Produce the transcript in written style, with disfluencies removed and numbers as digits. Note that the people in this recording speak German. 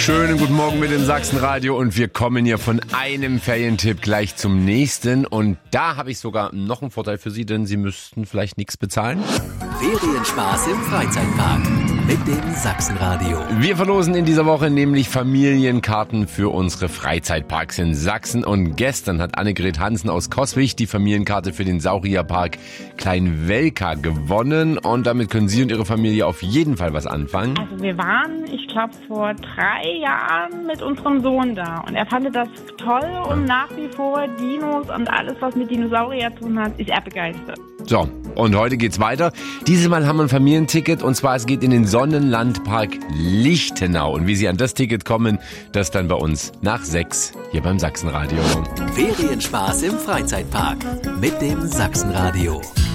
Schönen guten Morgen mit dem Sachsenradio und wir kommen hier von einem Ferientipp gleich zum nächsten und da habe ich sogar noch einen Vorteil für Sie, denn Sie müssten vielleicht nichts bezahlen. Ferienspaß im Freizeitpark mit dem Sachsenradio. Wir verlosen in dieser Woche nämlich Familienkarten für unsere Freizeitparks in Sachsen und gestern hat Annegret Hansen aus Coswig die Familienkarte für den Saurierpark Klein-Welka gewonnen und damit können Sie und Ihre Familie auf jeden Fall was anfangen. Also wir waren, ich glaube, vor 3 Jahren mit unserem Sohn da und er fand das toll und nach wie vor Dinos und alles, was mit Dinosaurier zu tun hat, ist er begeistert. So, und heute geht's weiter. Dieses Mal haben wir ein Familienticket und zwar es geht in den Sonnenlandpark Lichtenau. Und wie Sie an das Ticket kommen, das dann bei uns nach 6 hier beim Sachsenradio. Ferienspaß im Freizeitpark mit dem Sachsenradio.